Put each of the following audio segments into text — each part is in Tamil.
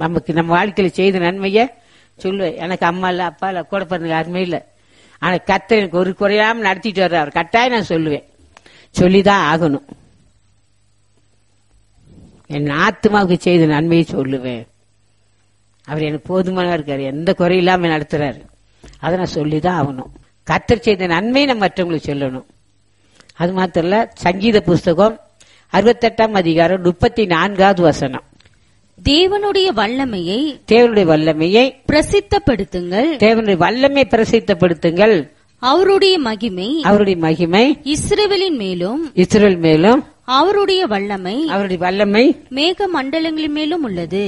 நமக்கு நம்ம வாழ்க்கையில செய்த நன்மைய சொல்லுவேன். எனக்கு அம்மா இல்ல, அப்பா இல்ல, கூட பிறந்த யாருமே இல்ல. ஆனா கர்த்தர் எனக்கு ஒரு குறையாம நடத்திட்டு வர்ற அவர் கட்டாயம் நான் சொல்லுவேன். சொல்லிதான் ஆகணும். என் ஆத்மாவுக்கு செய்த நன்மையை சொல்லுவேன். அவர் எனக்கு போதுமானவா இருக்காரு, எந்த குறையில்லாம நடத்துறாரு. அதை நான் சொல்லிதான் ஆகணும். கர்த்தர் செய்த நன்மையை நம்ம மற்றவங்களுக்கு சொல்லணும். அது மாத்திரம் இல்ல, சங்கீத புஸ்தகம் 68ஆம் அதிகாரம் 34வது வசனம். தேவனுடைய வல்லமையை பிரசித்தப்படுத்துங்கள். தேவனுடைய வல்லமை பிரசித்தப்படுத்துங்கள். அவருடைய மகிமை இஸ்ரவேல் மேலும் அவருடைய வல்லமை மேக மண்டலங்களின் மேலும்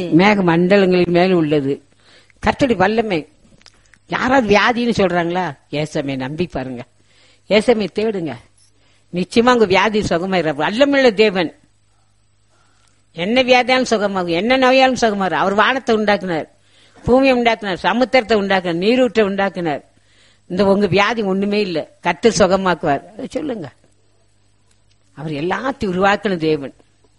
உள்ளது. கர்த்தருடைய வல்லமை. யாராவது வியாதின்னு சொல்றாங்களா? ஏசமே நம்பி பாருங்க, ஏசமே தேடுங்க, நிச்சயமா உங்க வியாதி சுகமாயிர. வல்லமுள்ள தேவன். என்ன வியாதியாலும் சுகமாகும், என்ன நோயாலும் சுகமாகும். அவர் வானத்தை உண்டாக்குனார், பூமியை உண்டாக்குனார், சமுத்திரத்தை உண்டாக்குனார், நீரூற்றை உண்டாக்குனார். இந்த உங்க வியாதி ஒண்ணுமே இல்ல, கர்த்தர் சுகமாக்குவார். சொல்லுங்க, அவர் எல்லாத்தையும் உருவாக்குன தேவன்.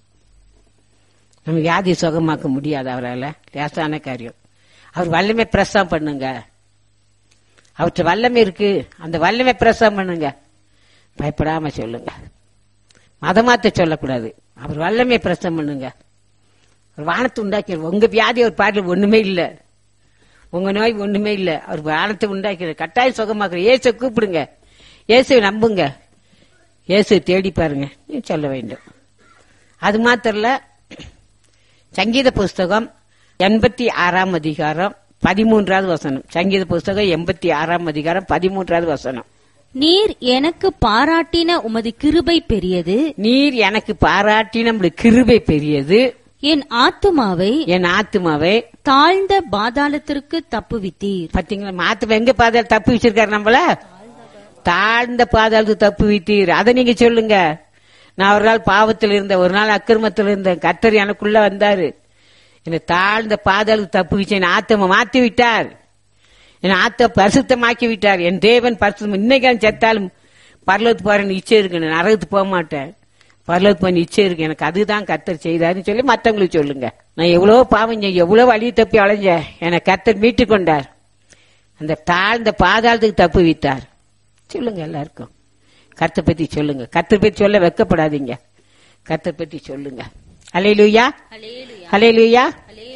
நம்ம வியாதி சுகமாக்க முடியாது அவரால், லேசான காரியம். அவர் வல்லமை பிரசவம் பண்ணுங்க. அவற்றை வல்லமை இருக்கு, அந்த வல்லமை பிரசவம் பண்ணுங்க. பயப்படாம சொல்லுங்க, மதமாத்த சொல்லக்கூடாது. அவர் வல்லமை பிரசவம் பண்ணுங்க. அவர் வானத்தை உண்டாக்கி, உங்க வியாதி ஒரு பாடல ஒண்ணுமே இல்ல, உங்க நோய் ஒண்ணுமே இல்ல. அவர் வானத்தை உண்டாக்கிறார், கட்டாயம் சுகமாக்குற. இயேசு கூப்பிடுங்க, இயேசுவை நம்புங்க, இயேசு தேடி பாருங்க சொல்ல வேண்டும். அது மாத்திரம் இல்ல, சங்கீத புஸ்தகம் 86ஆம் அதிகாரம் 13வது வசனம். சங்கீத புஸ்தகம் 86ஆம் அதிகாரம் 13வது வசனம். நீர் எனக்கு பாராட்டின உமது கிருபை பெரியது. நீர் எனக்கு பாராட்டின உமது கிருபை பெரியது. என் ஆத்துமாவை தாழ்ந்த பாதாளத்திற்கு தப்புவித்தீர். பாத்தீங்களா, ஆத்துமா எங்க பாதாள தப்பு வச்சிருக்காரு? நம்மள தாழ்ந்த பாதாளத்துக்கு தப்பு வித்தீர். அதை நீங்க சொல்லுங்க. நான் ஒரு நாள் பாவத்தில் இருந்த, ஒரு நாள் அக்கிரமத்தில் இருந்த, கர்த்தர் எனக்குள்ள வந்தாரு, என்னை தாழ்ந்த பாதாளத்துக்கு தப்பு வச்சு என் ஆத்மா மாத்தி விட்டார், என் ஆத்மா பரிசுத்தமாக்கி விட்டார். என் தேவன் பரிசுத்தம். இன்னைக்கு செத்தாலும் பரலோகத்துக்கு போற நிச்சயம் இருக்கு, நான் நரகத்துக்கு போக மாட்டேன், பரலோகத்துக்கு போய் நிச்சயம் இருக்கு. எனக்கு அதுதான் கர்த்தர் செய்தாருன்னு சொல்லி மற்றவங்களுக்கு சொல்லுங்க. நான் எவ்வளவு பாவம், எவ்வளவு வழி தப்பி அலைஞ்சேன், என்னை கர்த்தர் மீட்டு கொண்டார், அந்த தாழ்ந்த பாதாளத்துக்கு தப்பு விட்டார். சொல்லுங்க, எல்லாருக்கும் கர்த்தரை பத்தி சொல்லுங்க. கர்த்தரை பத்தி சொல்ல வெட்கப்படாதீங்க, கர்த்தரை பத்தி சொல்லுங்க. அல்லேலூயா, அல்லேலூயா.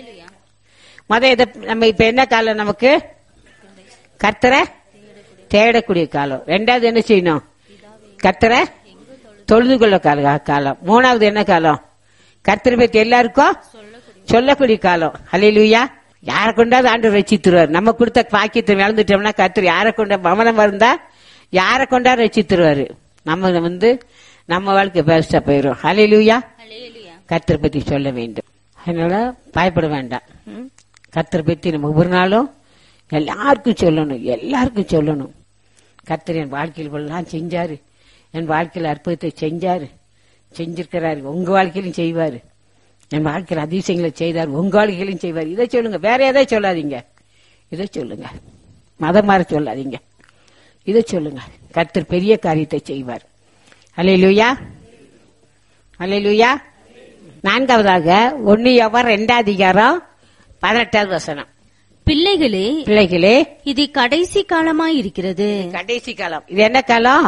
நம்ம இப்ப என்ன காலம்? நமக்கு கர்த்தரை தேடக்கூடிய காலம். ரெண்டாவது என்ன செய்யணும்? கர்த்தரை தொழுது கொள்ள காலம். மூணாவது என்ன காலம்? கர்த்தரை பத்தி எல்லாருக்கும் சொல்லக்கூடிய காலம். அல்லேலூயா. யாரை கொண்டாவது ஆண்டவர் ரட்சித்துருவார். நம்ம கொடுத்த பாக்கியத்தை இழந்துட்டோம்னா கர்த்தர் யாரை கொண்டா மமனம் இருந்தா யாரை கொண்டா ரட்சித்துருவாரு. நம்ம நம்ம வாழ்க்கை பெஸ்டா போயிரும். அல்லேலூயா. கர்த்தரை பத்தி சொல்ல வேண்டும். அதனால பயப்பட வேண்டாம். கர்த்தரை பத்தி நம்ம ஒவ்வொரு நாளும் எல்லாருக்கும் சொல்லணும், எல்லாருக்கும் சொல்லணும். கர்த்தர் என் வாழ்க்கையில் எல்லாம் செஞ்சாரு, என் வாழ்க்கையில் அற்புதத்தை செஞ்சிருக்கிறாரு, உங்க வாழ்க்கையிலும் செய்வாரு. என் வாழ்க்கையில் அதிசயங்களை செய்தார், உங்க வாழ்க்கையிலும் செய்வார். இதை சொல்லுங்க, வேற எதை சொல்லாதீங்க. இதை சொல்லுங்க, மதம் மாற சொல்லாதீங்க. இதை சொல்லுங்க, கர்த்தர் பெரிய காரியத்தை செய்வார். அல்லேலூயா, அல்லேலூயா. நான்காவதாக 1 யோவான் 2ஆம் அதிகாரம் 18வது வசனம். பிள்ளைகளே, இது கடைசி காலமாய் இருக்கிறது. கடைசி காலம். இது என்ன காலம்?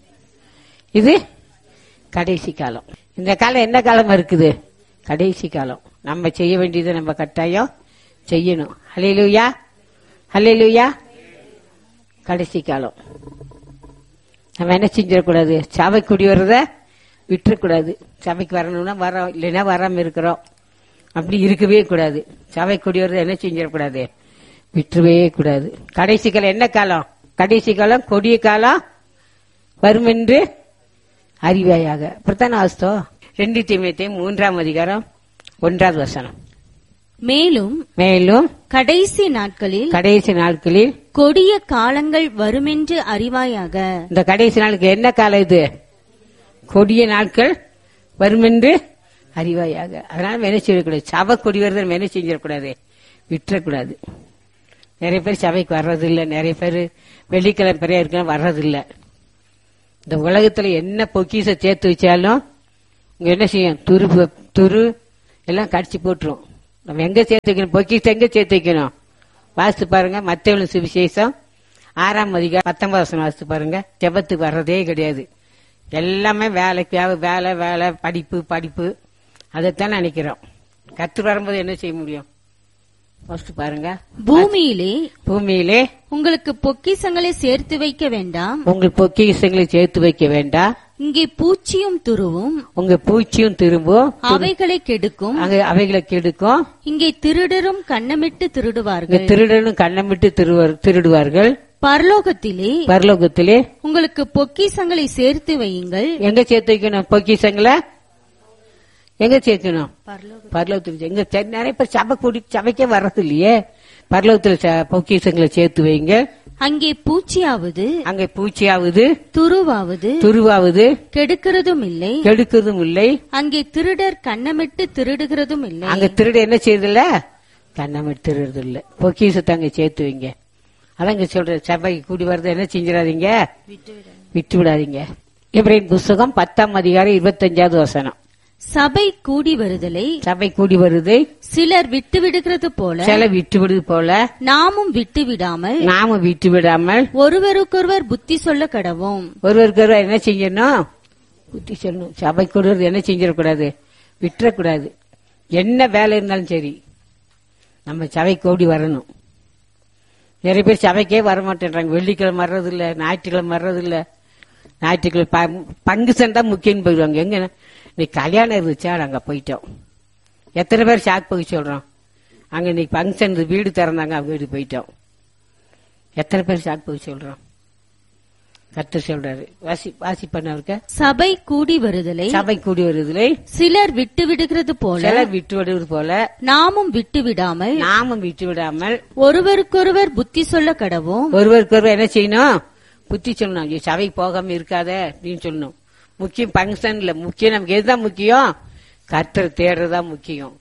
இது கடைசி காலம். இந்த காலம் என்ன காலம் இருக்குது? கடைசி காலம். நம்ம செய்ய வேண்டியதை நம்ம கட்டாயம் செய்யணும். அல்லேலூயா, அல்லேலூயா. கடைசி காலம். நம்ம என்ன செஞ்சிடக்கூடாது? சபை குடி வர்றத விட்டுறக்கூடாது. சபைக்கு வரணும்னா வரோம், இல்லைன்னா வராம இருக்கிறோம். அப்படி இருக்கவே கூடாது. சபை குடி வர்றத என்ன செஞ்சிடக்கூடாது? விட்டுறவே கூடாது. கடைசி காலம் என்ன காலம்? கடைசி காலம் கொடிய காலம் வரும் என்று அறிவாயாக. பிரதான வாஸ்தவம் 2 தீமோத்தேயு 3ஆம் அதிகாரம் 1வது வசனம். மேலும் கடைசி நாட்களில் கொடிய காலங்கள் வருமென்று அறிவாயாக. இந்த கடைசி நாளுக்கு என்ன காலம் இது? கொடிய நாட்கள் வருமென்று அறிவாயாக. அதனால என்ன செய்யக்கூடாது? சபை கொடி வருது என்ன செஞ்சிடக்கூடாது? விட்டுறக்கூடாது. நிறைய பேர் சபைக்கு வர்றதில்லை, நிறைய பேர் வெள்ளிக்கிழமை பெரிய இருக்க வர்றதில்லை. இந்த உலகத்துல என்ன பொக்கிச சேர்த்து வச்சாலும் இங்க என்ன செய்யும்? துரு எல்லாம் கடிச்சு போட்டுரும். நம்ம எங்க சேர்த்து வைக்கணும்? பொக்கிஷத்தை எங்க சேர்த்து வைக்கணும்? வாசித்து பாருங்க, மத்தேயு சுவிசேஷம் 6ஆம் அதிகாரம் 19 வாசித்து பாருங்க. ஜெபத்துக்கு வர்றதே கிடையாது. எல்லாமே வேலைக்காக வேலை வேலை, படிப்பு படிப்பு, அதைத்தான் நினைக்கிறோம். கர்த்தர் வரும்போது என்ன செய்ய முடியும்? வாசித்து பாருங்க. பூமியிலே உங்களுக்கு பொக்கிஷங்களை சேர்த்து வைக்க வேண்டாம், உங்கள் பொக்கிஷங்களை சேர்த்து வைக்க வேண்டாம். இங்கே பூச்சியும் துருவும் உங்க பூச்சியும் திரும்பும் அவைகளை கெடுக்கும், அவைகளை கெடுக்கும். இங்கே திருடரும் கண்ணமிட்டு திருடுவார்கள், திருடனும் கண்ணமிட்டு திருடுவார்கள். பரலோகத்திலே உங்களுக்கு பொக்கிஷங்களை சேர்த்து வையுங்கள். எங்க சேர்த்து வைக்கணும்? பொக்கிஷங்களை எங்க சேர்க்கணும்? பரலோகத்தில். எங்க நிறைய பேர் சபைக்கே வர்றது இல்லையே. பரலோகத்தில் பொக்கிஷங்களை சேர்த்து வைங்க. அங்கே பூச்சியாவது துருவாவது கெடுக்கிறதும் இல்லை. அங்கே திருடர் கண்ணமிட்டு திருடுகிறதும் இல்லை. அங்க திருட என்ன செய்யறதில்ல? கண்ணமிட்டு திருடுறது இல்ல. பொக்கிஷத்தை அங்க சேர்த்து வைங்க. அதாங்க சொல்ற, சபைக்கு கூடி வரது என்ன செஞ்சிடாதீங்க, விட்டு விடாதீங்க. எபிரேயர் புஸ்தகம் 10ஆம் அதிகாரம் 25வது வசனம். சபை கூடி வருதலை சிலர் விட்டு விடுகிறது போல நாமும் விட்டு விடாமல் ஒருவருக்கொருவர் புத்தி சொல்ல கடவோம். ஒருவருக்கொருவர் என்ன செய்யணும்? புத்தி சொல்லணும். சபை கூடுறது என்ன செஞ்சிடக்கூடாது, விட்டுறக்கூடாது. என்ன வேலை இருந்தாலும் சரி, நம்ம சபை கூடி வரணும். நிறைய பேர் சபைக்கே வரமாட்டேன்றாங்க. வெள்ளிக்கிழமை வர்றதில்ல, ஞாயிற்றுக்கிழமை வர்றதில்ல. ஞாயிற்றுக்கிழமை பங்கு சண்டை முக்கியம் போயிடுவாங்க. எங்க இன்னைக்கு கல்யாணம் இருந்துச்சா அங்க போயிட்டோம். எத்தனை பேர் ஷாக் போய் சொல்றோம்? அங்க இன்னைக்கு பங்கன் வீடு திறந்தாங்க, வீடு போயிட்டோம். எத்தனை பேர் ஷாக் போய் சொல்றோம்? கர்த்தர் சொல்றாரு, வாசி பண்ணவருக்கு. சபை கூடி வருதலை சிலர் விட்டு விடுகிறது போல நாமும் விட்டு விடாமல் ஒருவருக்கொருவர் புத்தி சொல்ல கடவோம். ஒருவருக்கொருவர் என்ன செய்யணும்? புத்தி சொல்லணும். சபை போகாம இருக்காத அப்படின்னு சொல்லணும். முக்கியம் பங்கன் இல்ல, முக்கியம் நமக்கு எதுதான் முக்கியம்? கர்த்தர் தேடுறதா முக்கியம்.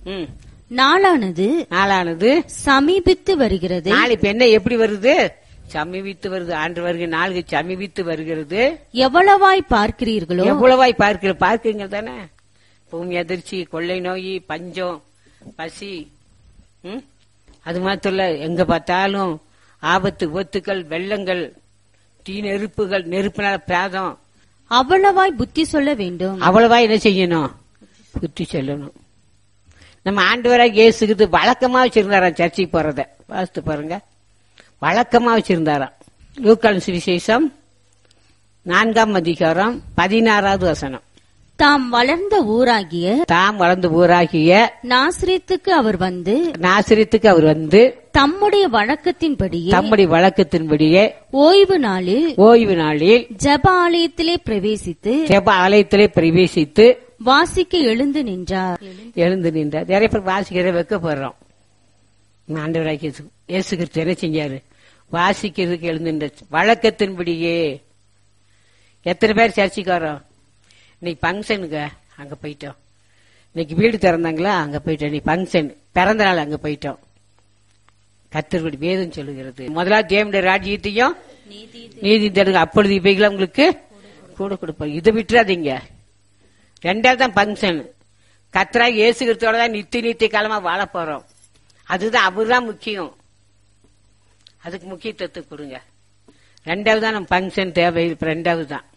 நாளானது சமீபித்து வருகிறது. நாள் இப்ப என்ன எப்படி வருது? சமீபித்து வருது. ஆண்டு வருகிற நாளுக்கு சமீபித்து வருகிறது. எவ்வளவாய் பார்க்கிறீர்களோ, பார்க்கிறீங்க தானே. பூமி அதிர்ச்சி, கொள்ளை நோய், பஞ்சம், பசி, அது மாத்திரம் எங்க பார்த்தாலும் ஆபத்து, விபத்துக்கள், வெள்ளங்கள், தீ நெருப்புகள், நெருப்பினால பிராதம். அவ்வளவாய் புத்தி சொல்ல வேண்டும். அவ்வளவாய் என்ன செய்யணும்? புத்தி சொல்லணும். நம்ம ஆண்டவராக இயேசுக்கு வழக்கமா வச்சிருந்தாராம் சர்ச்சைக்கு போறத. வாசித்து பாருங்க, வழக்கமா வச்சிருந்தாராம். லூக்கான் சுவிசேஷம் 4ஆம் அதிகாரம் 16வது வசனம். தாம் வளர்ந்த ஊராகிய நாசரேத்துக்கு அவர் வந்து தம்முடைய வழக்கத்தின்படியே ஓய்வு நாளில் ஜெப ஆலயத்திலே பிரவேசித்து வாசிக்க எழுந்து நின்றார். நிறைய பேர் வாசிக்கிற வைக்கப்படுறோம். ஆண்டவராகிய இயேசு கிறிஸ்து என்ன செஞ்சாரு? வாசிக்கிறதுக்கு எழுந்து வழக்கத்தின்படியே. எத்தனை பேர் சர்ச்சைக்கு வரோம்? இன்னைக்கு பங்கனுங்க அங்க போயிட்டோம். இன்னைக்கு வீடு திறந்தாங்களா அங்க போயிட்டோம். இன்னைக்கு பங்கன் பிறந்த நாள் அங்க போயிட்டோம். கர்த்தருடைய வேதம் சொல்லுகிறது, முதலாவது தேவனுடைய ராஜ்யத்தையும் நீதி தருங்க, அப்பொழுது இவைகளை உங்களுக்கு கூட கொடுப்பாங்க. இதை விட்டுறாதீங்க. ரெண்டாவது தான் பங்கன். கர்த்தராகிய இயேசு கிறிஸ்துவோட தான் நித்திய காலமா வாழ போறோம். அதுதான், அவர்தான் முக்கியம். அதுக்கு முக்கியத்துவத்தை கொடுங்க. ரெண்டாவது தான் நம்ம பங்கன் தேவை. ரெண்டாவது தான்.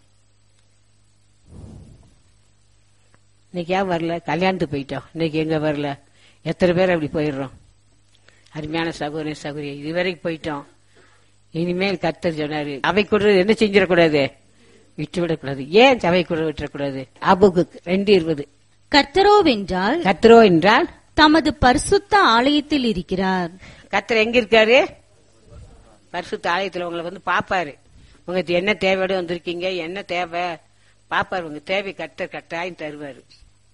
இன்னைக்கு ஏன் வரல? கல்யாணத்துக்கு போயிட்டோம். இன்னைக்கு எங்க வரல? எத்தனை பேர் அப்படி போயிடுறோம்? அருமையான சகோதரி சகோதரி, இதுவரைக்கும் போயிட்டோம். இனிமேல் கர்த்தர் சொன்னாரு, அவை கூட என்ன செஞ்சிடக்கூடாது, விட்டுவிடக்கூடாது. ஏன் சபை கூட விட்டுறக்கூடாது? ஆபகுக்கு 2:20. கர்த்தரோ என்றால் தமது பரிசுத்த ஆலயத்தில் இருக்கிறார். கர்த்தர் எங்க இருக்காரு? பரிசுத்த ஆலயத்தில். உங்களை வந்து பாப்பாரு. உங்களுக்கு என்ன தேவையோட வந்திருக்கீங்க, என்ன தேவை பாப்பாரு. உங்க தேவை கர்த்தர் கட்டாயம் தருவாரு.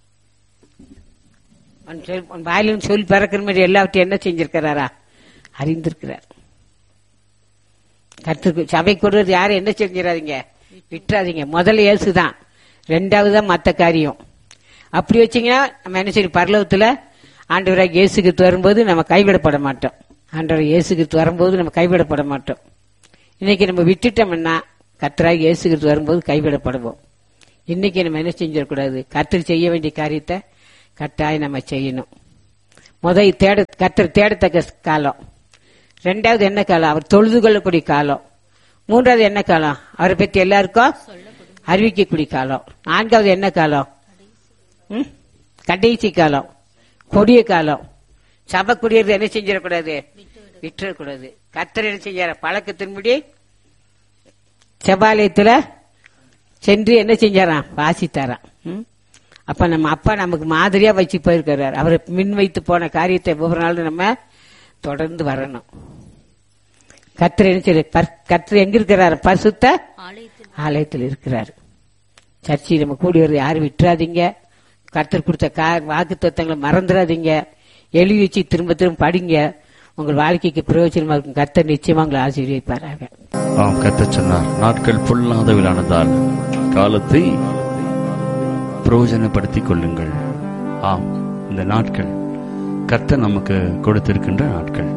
வாயிலும் சொல்லி பிறக்கிற மாதிரி எல்லாவற்றையும் என்ன செஞ்சிருக்கிறாரா? அறிந்திருக்கிறார். கர்த்தருக்கு சபை கொடுறது யாரும் என்ன செஞ்சிடாதீங்க, விட்டுறாதீங்க. முதல்ல இயேசுதான், ரெண்டாவதுதான் மத்த காரியம். அப்படி வச்சீங்கன்னா நம்ம என்ன செய்யும்? பரலோகத்துல ஆண்டவராக இயேசு கிறிஸ்து வரும்போது நம்ம கைவிடப்பட மாட்டோம். ஆண்டவராக இயேசு கிறிஸ்து வரும்போது நம்ம கைவிடப்பட மாட்டோம். இன்னைக்கு நம்ம விட்டுட்டோம்னா கர்த்தராக இயேசு கிறிஸ்து வரும்போது கைவிடப்படுவோம். இன்னைக்கு நம்ம என்ன செஞ்சிடக்கூடாது? கர்த்தர் செய்ய வேண்டிய காரியத்தை கட்டாயம் நம்ம செய்யணும். கர்த்தர் தேடத்தக்க காலம். 2வது என்ன காலம்? அவர் தொழுது கொள்ளக்கூடிய காலம். 3வது என்ன காலம்? அவரை பத்தி எல்லாருக்கும் அறிவிக்கக்கூடிய காலம். 4வது என்ன காலம்? கடைசி காலம், கொடிய காலம். சபை குடியேறது என்ன செஞ்சிடக்கூடாது? விட்டுறக்கூடாது. கர்த்தர் என்ன செஞ்சார? பழக்கத்தின்படி செபாலயத்துல சென்று என்ன செஞ்சாராம்? வாசித்தாராம். அப்ப நம்ம அப்பா நமக்கு மாதிரியா வச்சு போயிருக்கிறார். அவரை மின் வைத்து போன காரியத்தை ஒவ்வொரு நாளும் நம்ம தொடர்ந்து வரணும். கர்த்தர் என்ன செய்ய? கர்த்தர் எங்க இருக்கிறார்? பரிசுத்த ஆலயத்தில் இருக்கிறார். சர்ச்சை நம்ம கூடி வருது யாரும் விட்டுறாதீங்க. கர்த்தர் கொடுத்த வாக்கு தத்தங்களை மறந்துடாதீங்க. எழுதி வச்சு திரும்ப திரும்ப படிங்க. உங்கள் வாழ்க்கைக்கு பிரயோஜனமா இருக்கும். கர்த்தர் நிச்சயமா உங்களை ஆசீர்வதிப்பாராக. கர்த்தர் சொன்னார், நாட்கள் பொல்லாதவளானதால் காலத்தை பிரயோஜனப்படுத்திக் கொள்ளுங்கள். ஆம், இந்த நாட்கள் கர்த்தர் நமக்கு கொடுத்திருக்கின்ற நாட்கள்.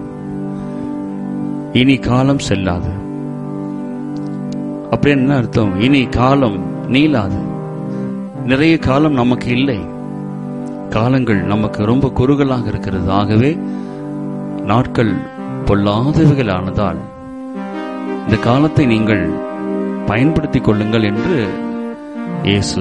இனி காலம் செல்லாது. அப்படி என்ன அர்த்தம்? இனி காலம் நீளாது. நிறைய காலம் நமக்கு இல்லை. காலங்கள் நமக்கு ரொம்ப குறுகலாக இருக்கிறது. ஆகவே நாட்கள் பொல்லாதவைகள் ஆனதால் இந்த காலத்தை நீங்கள் பயன்படுத்திக் கொள்ளுங்கள் என்று இயேசு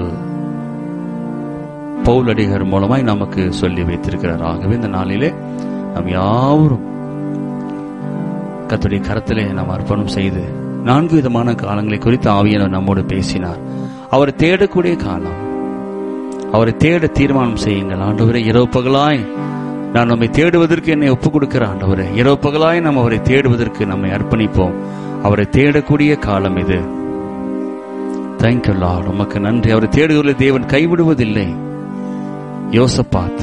பவுலடிகர் மூலமாய் நமக்கு சொல்லி வைத்திருக்கிறார். ஆகவே இந்த நாளிலே நாம் யாவரும் கர்த்தருடைய கரத்திலே நாம் அர்ப்பணம் செய்து 4 விதமான காலங்களை குறித்து ஆவியானவர் நம்மோடு பேசினார். அவரை தேடக்கூடிய காலம். அவரை தேட தீர்மானம் செய்யுங்கள். ஆண்டவரே, இரவு பகலாய் நான் நம்மை தேடுவதற்கு என்னை ஒப்புக் கொடுக்கிற ஆண்டவரே, இரவு பகலாய் நாம் அவரை தேடுவதற்கு நம்மை அர்ப்பணிப்போம். அவரை தேடக்கூடிய காலம் இது. தேங்க்யூ லார்ட், உமக்கு நன்றி. அவரை தேடுவதில்லை, தேவன் கைவிடுவதில்லை. யோசபாத்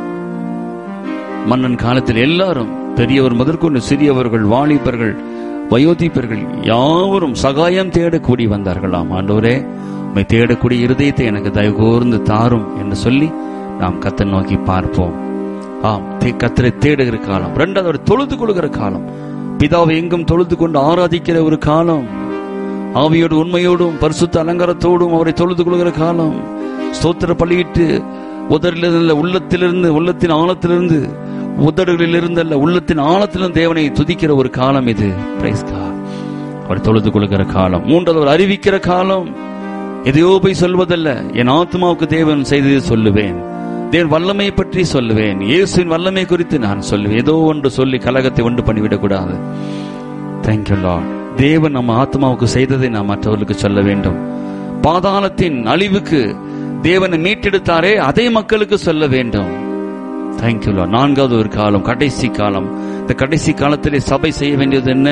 மன்னன் காலத்தில் எல்லாரும், பெரியவர் முதற்கொண்டு சிறியவர்கள், வாலிபர்கள், வயோதிபர்கள் யாவரும் சகாயம் தேடக்கூடி வந்தார்களாம். ஆண்டவரே, உம்மை தேடக்கூடிய இருதயத்தை எனக்கு தயவு கூர்ந்து தாரும் என்று சொல்லி நாம் கர்த்தரை நோக்கி பார்ப்போம். ஆம், கர்த்தரை தேடுகிற காலம். 2வது தொழுது கொள்கிற காலம். பிதாவை எங்கும் தொழுது கொண்டு ஆராதிக்கிற ஒரு காலம். ஆவியோடு உண்மையோடும் பரிசுத்த அலங்காரத்தோடும் அவரை தொழுது கொள்கிற காலம். ஸ்தோத்திர பலியிட்டு உதரிலிருந்து, உள்ளத்திலிருந்து, உள்ளத்தின் ஆழத்திலிருந்து, உதடுகளிலிருந்து அல்ல, உள்ளத்தின் ஆழத்திலிருந்து தேவனை துதிக்கிற ஒரு காலம் இது. Price God. அவர் தொழுது கொள்கிற காலம். 3வது அறிவிக்கிற காலம். எதையோ போய் சொல்வதல்ல, என் ஆத்மாவுக்கு தேவன் செய்ததை சொல்லுவேன், தேவன் வல்லமை பற்றி சொல்லுவேன், இயேசுவின் வல்லமை குறித்து நான் சொல்லுவேன். ஏதோ ஒன்று சொல்லி கலகத்தை ஒன்று பண்ணிவிடக் கூடாது. Thank you Lord. தேவன் நம்ம ஆத்மாவுக்கு செய்ததை நாம் மற்றவர்களுக்கு சொல்ல வேண்டும். பாதாளத்தின் அழிவுக்கு தேவனை மீட்டெடுத்தாரே, அதை மக்களுக்கு சொல்ல வேண்டும். Thank you Lord. 4வது ஒரு காலம், கடைசி காலம். இந்த கடைசி காலத்திலே சபை செய்ய வேண்டியது என்ன?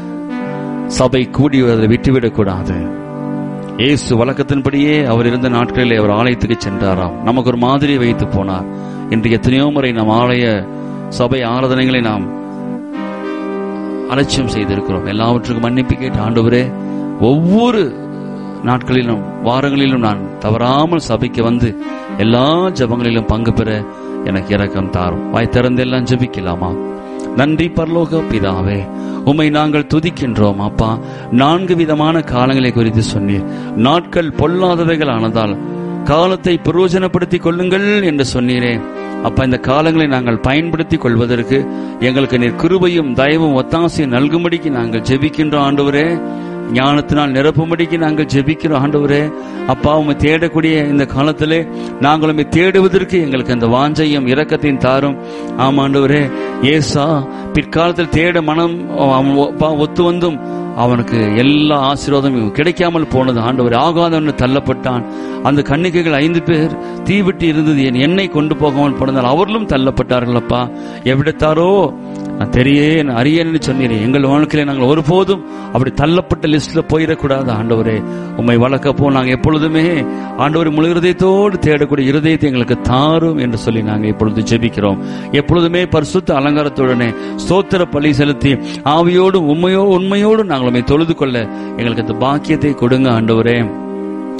சபை கூடி விட்டுவிடக் கூடாது. இயேசு வழக்கத்தின்படியே அவர் இருந்த நாட்களிலே அவர் ஆலயத்துக்கு சென்றாராம். நமக்கு ஒரு மாதிரி வைத்து போனார். இன்று எத்தனையோ முறை நம் ஆலய சபை ஆராதனைகளை நாம் அலட்சியம் செய்திருக்கிறோம். எல்லாவற்றுக்கும் மன்னிப்பு கேட்டு, ஆண்டவரே, ஒவ்வொரு நாட்களிலும் வாரங்களிலும் நான் தவறாமல் சபைக்கு வந்து எல்லா ஜெபங்களிலும் பங்கு பெற எனக்கு இரக்கம் தாரும். வாய் திறந்து எல்லாம் ஜெபிக்கலாமா? நன்றி பரலோக பிதாவே, உம்மை நாங்கள் துதிக்கின்றோம் அப்பா. 4 விதமான காலங்களை குறித்து சொன்னீர். நாட்கள் பொல்லாதவைகள் ஆனதால் காலத்தை பிரயோஜனப்படுத்திக் கொள்ளுங்கள் என்று சொன்னீரே அப்பா. இந்த காலங்களை நாங்கள் பயன்படுத்திக் கொள்வதற்கு எங்களுக்கு நீர் கிருபையும் தயவும் ஒத்தாசையும் நல்கும்படிக்கு நாங்கள் ஜெபிக்கின்றோம் ஆண்டவரே. ஞானத்தினால் நிரப்பும்படிக்கு நாங்கள் ஜெபிக்கிறோம் ஆண்டவரே. அப்பா, உம்மை தேடக்கூடிய இந்த காலத்திலே நாங்கள் உம்மை தேடுவதற்கு எங்களுக்கு அந்த வாஞ்சையும் இரக்கத்தையும் தாரும். ஆமாண்டவரே, ஏசா பிற்காலத்தில் தேட மனம் ஒத்து வந்தும் அவனுக்கு எல்லா ஆசீர்வாதமும் கிடைக்காமல் போனது ஆண்டவர். ஆகாதவன் தள்ளப்பட்டான். அந்த கன்னிகைகள் 5 பேர் தீவிட்டு இருந்தது, என் எண்ணெய் கொண்டு போகாமல் போனதால் அவர்களும் தள்ளப்பட்டார்கள் அப்பா. எவ்விடத்தாரோ நான் தெரியேன் அறியேன்னு சொன்னீரே. எங்கள் வாழ்க்கையில நாங்கள் ஒருபோதும் அப்படி தள்ளப்பட்ட லிஸ்ட்ல போயிடக்கூடாது ஆண்டவரே. உம்மை வளர்க்கப்போ நாங்கள் எப்பொழுதுமே ஆண்டவரை முழு இருதயத்தோடு தேடக்கூடிய இருதயத்தை எங்களுக்கு தாரும் என்று சொல்லி நாங்கள் இப்பொழுது ஜெபிக்கிறோம். எப்பொழுதுமே பரிசுத்த அலங்காரத்துடனே ஸ்தோத்திர பலி செலுத்தி ஆவியோடும் உண்மையோடு நாங்கள் உம்மை தொழுது கொள்ள எங்களுக்கு அந்த பாக்கியத்தை கொடுங்க ஆண்டவரே.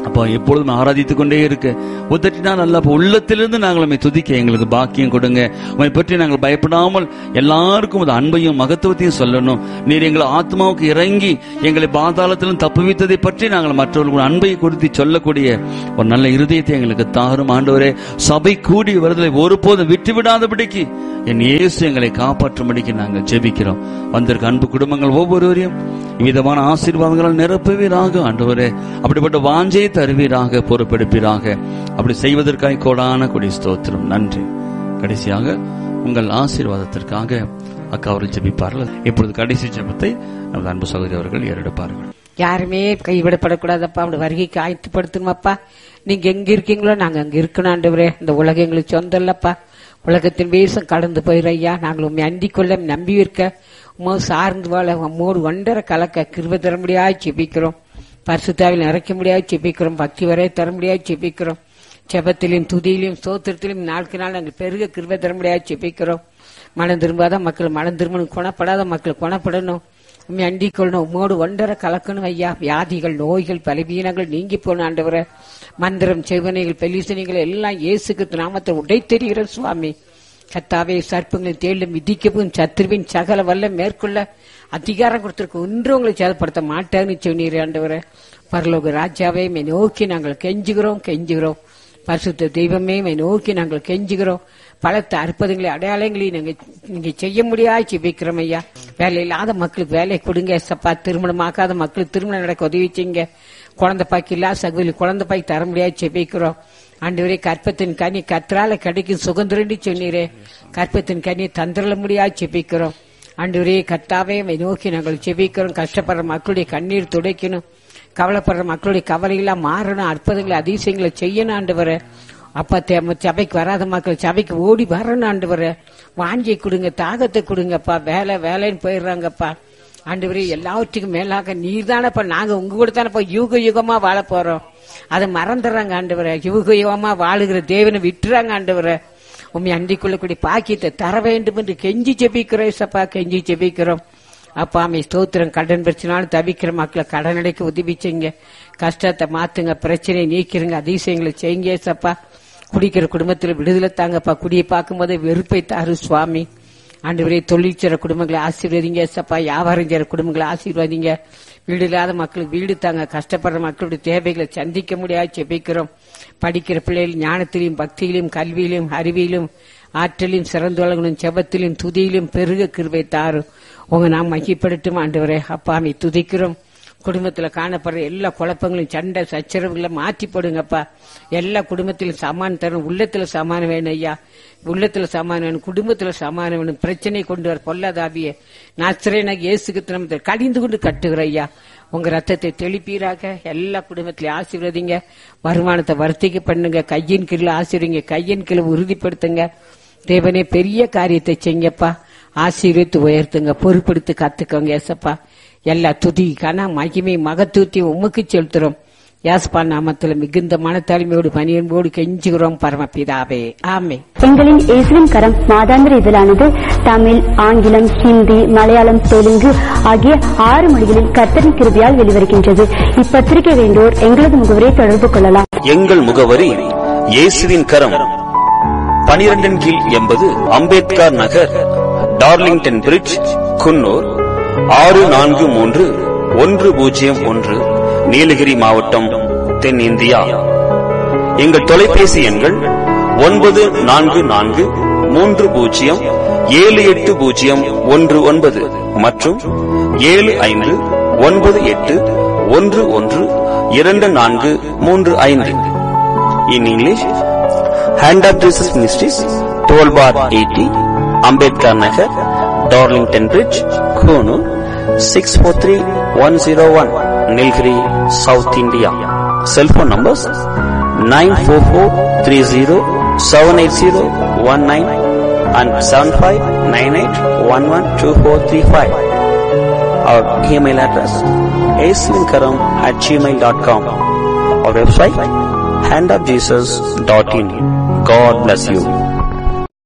அப்போ எப்பொழுதும் ஆராதித்துக் கொண்டே இருக்க உதட்டினால் அல்ல, அப்போ உள்ளத்திலிருந்து நாங்கள் உம்மை துதிக்க எங்களுக்கு பாக்கியம் கொடுங்க. உம்மை பற்றி நாங்கள் பயப்படாமல் எல்லாருக்கும் அது அன்பையும் மகத்துவத்தையும் சொல்லணும். நீர் எங்கள் ஆத்மாவுக்கு இறங்கி எங்களை பாதாளத்திலும் தப்புவித்ததை பற்றி நாங்கள் மற்றவர்களுக்கு அன்பை கொடுத்து சொல்லக்கூடிய ஒரு நல்ல இருதயத்தை எங்களுக்கு தாரும் ஆண்டவரே. சபை கூடி வருதலை ஒருபோதும் விட்டுவிடாதபடிக்கு என் இயேசு எங்களை காப்பாற்றும்படிக்கு நாங்கள் ஜெபிக்கிறோம். வந்திருக்க அன்பு குடும்பங்கள் ஒவ்வொருவரையும் விதமான ஆசீர்வாதங்களால் நிரப்புவீராக ஆண்டவரே. அப்படிப்பட்ட வாஞ்சையை தருவீராக, பொறுப்பெடுப்பீராக. அப்படி செய்வதற்காக கோடான கொடி ஸ்தோத்திரம், நன்றி. கடைசியாக உங்கள் ஆசீர்வாதத்திற்காக அக்கா அவர்கள் ஜெபிப்பார்கள். இப்பொழுது கடைசி ஜெபத்தை நமது அன்பு சகோதரி அவர்கள் ஏறெடுப்பார்கள். யாருமே கைவிடப்படக்கூடாதப்பா, அப்படி வருகைக்கு ஆயத்தப்படுத்தணுமாப்பா. நீங்க எங்க இருக்கீங்களோ நாங்க அங்க இருக்கணும் ஆண்டவரே. இந்த உலகம் எங்களுக்கு சொந்தம் இல்லப்பா. உலகத்தின் வேஷம் கடந்து போயிரையா. நாங்கள் உண்மை அண்டிக் கொள்ள நம்பி இருக்க, உமோ சார்ந்து வாழ, உம்மோடு ஒன்றரை கலக்க கிருபை தர முடியாது செபிக்கிறோம். பரிசுத்தாவில் நிறைக்க முடியாது செபிக்கிறோம். பக்தி வரை தர முடியாது செபிக்கிறோம். செபத்திலும் துதியிலும் ஸ்தோத்திரத்திலும் நாளுக்கு நாள் நாங்கள் பெருக கிருபை தர முடியாது செபிக்கிறோம். மனம் திரும்பாத மக்கள் மனம் திரும்பணும், குணப்படாத மக்கள் குணப்படணும். உண்மை அண்டிக் கொள்ளணும், உம்மோடு ஒன்றரை கலக்கணும் ஐயா. வியாதிகள், நோய்கள், பலவீனங்கள் நீங்கி போன ஆண்டவரை. மந்திரம், செவனைகள், பெலிசனைகள் எல்லாம் இயேசுக்கு நாமத்தை உடைத்தெறிகிற சுவாமி. கத்தாவே, சர்ப்பங்களின் தேடும் மிதிக்கவும் சத்துருவின் சகல வல்ல மேற்கொள்ள அதிகாரம் கொடுத்திருக்க ஒன்று உங்களை சேதப்படுத்த மாட்டான்னு சொன்னீர் ஆண்டவரை. பரலோக ராஜாவே மை நோக்கி நாங்கள் கெஞ்சுகிறோம். பரிசுத்த தெய்வமே மை நோக்கி நாங்கள் கெஞ்சுகிறோம். பலத்த அற்புதங்களை அடையாளங்களை நீங்க செய்ய முடியாது ஜெபிக்கிறோம் ஐயா. வேலை இல்லாத மக்களுக்கு வேலை கொடுங்க சப்பா. திருமணமாக்காத மக்களுக்கு திருமணம் நடக்க உதவி செய்யுங்க. குழந்தை பாய்க்கு இல்லாத சகோதரி குழந்தை பாய்க்கு தர முடியாது ஜெபிக்கிறோம். ஆண்டவரே, கற்பத்தின் கனி கற்றால கிடைக்கும் சுகந்திரண்டி சொன்னீரே. கற்பத்தின் கனி தந்திரல முடியாது ஜெபிக்கிறோம். ஆண்டவரே கர்த்தாவே நோக்கி நாங்கள் ஜெபிக்கிறோம். கஷ்டப்படுற மக்களுடைய கண்ணீர் துடைக்கணும். கவலைப்படுற மக்களுடைய கவலையெல்லாம் மாறணும். அற்புதங்களை அதிசயங்களை செய்யணும் ஆண்டவரே. அப்பா, சபைக்கு வராத மக்கள் சபைக்கு ஓடி வரணும் ஆண்டவரே. வாஞ்சியை கொடுங்க, தாகத்தை கொடுங்கப்பா. வேலைன்னு போயிடுறாங்கப்பா. ஆண்டவரே, எல்லாவற்றுக்கும் மேலாக நீர் தானப்பா. நாங்க உங்க கூட தானப்பா யுக யுகமா வாழ போறோம். அதை மறந்துடுறாங்க ஆண்டவரே. யுக யுகமா வாழுகிற தேவனை விட்டுறாங்க ஆண்டவரே. உண்மை அண்டிக் கொள்ளக்கூடிய பாக்கியத்தை தர வேண்டும் என்று கெஞ்சி ஜெபிக்கிறோம் சப்பா. கெஞ்சி ஜெபிக்கிறோம் அப்பா. அமை ஸ்தோத்திரம். கடன் பிரச்சனாலும் தவிக்கிற மக்களை கடன் அடைக்க உதவி செய்யுங்க. கஷ்டத்தை மாத்துங்க, பிரச்சனையை நீக்கிறங்க, அதிசயங்களை செய்யுங்க சப்பா. குடிக்கிற குடும்பத்தில் விடுதலை தாங்கப்பா. குடியை பார்க்கும் போதே வெறுப்பை தாரு சுவாமி. ஆண்டவரே, தொழில் செய்ற குடும்பங்களை ஆசீர்வதிங்க சப்பா. வியாபாரம் செய்ற குடும்பங்களை ஆசீர்வதிங்க. வீடு இல்லாத மக்களுக்கு வீடு தாங்க. கஷ்டப்படுற மக்களுடைய தேவைகளை சந்திக்க முடியாது ஜெபிக்கிறோம். படிக்கிற பிள்ளைகள் ஞானத்திலும் பக்தியிலும் கல்வியிலும் அறிவியிலும் ஆற்றலையும் சிறந்து வழங்கணும். செபத்திலும் துதியிலும் பெருக கிருபை தாரும். உங்க நாம் மகிப்படுத்தும் ஆண்டவரே. அப்பாமை துதிக்கிறோம். குடும்பத்துல காணப்படுற எல்லா குழப்பங்களும் சண்டை சச்சரவுகளை மாற்றி போடுங்கப்பா. எல்லா குடும்பத்திலும் சமான் தரும். உள்ளத்துல சமானம் வேணும் ஐயா. உள்ளத்துல சமானம் வேணும், குடும்பத்துல சமானம் வேணும். பிரச்சனை கொண்டு வர பொல்லாதாவிய நாசரேயனாகிய இயேசு கிறிஸ்துவின் கடிந்து கொண்டு கட்டுகிற ஐயா. உங்க ரத்தத்தை தெளிப்பீராக. எல்லா குடும்பத்திலையும் ஆசீர்வதிங்க. வருமானத்தை வர்த்திக்க பண்ணுங்க. கையின் கீழே ஆசீர்வதிங்க. கையின் கீழே உறுதிப்படுத்துங்க. தேவனே, பெரிய காரியத்தை செய்யுங்கப்பா. ஆசீர்வித்து உயர்த்துங்க. பொறுப்படுத்தி கத்துக்கோங்க ஏசப்பா. எல்லா துதி கன மகிமை மகத்துவத்தையும் உமக்கு செலுத்துறோம். யாஸ்பா நாமத்தில் மிகுந்த மனத்தாழ்மையோடு பணியன்போடு கெஞ்சுகிறோம் பரமபிதாவே, ஆமே. எங்களின் இயேசுவின் கரம் மாதாந்திர இதழானது தமிழ், ஆங்கிலம், ஹிந்தி, மலையாளம், தெலுங்கு ஆகிய 6 மொழிகளில் கர்த்தரின் கிருபையால் வெளிவருகின்றது. இப்பத்திரிகை வேண்டோர் எங்களது முகவரியை தொடர்பு கொள்ளலாம். எங்கள் முகவரி இயேசுவின் கரம், 12 கீழ் 80 அம்பேத்கர் நகர், டார்லிங்டன் பிரிட்ஜ், குன்னூர் 643101, நீலகிரி மாவட்டம், தென்னிந்தியா. எங்கள் தொலைபேசி எண்கள் 9443078019 மற்றும் 7598112435. In English, Hand of Jesus Ministries, 12 bar 80, Ambedkar Nagar, Darlington Bridge, Konoor, 643101, Nilgiri, South India. Cell phone numbers 944307801 and 7598112435. Our email address aswinkaram@gmail.com. Our website handofjesus.in. God bless you.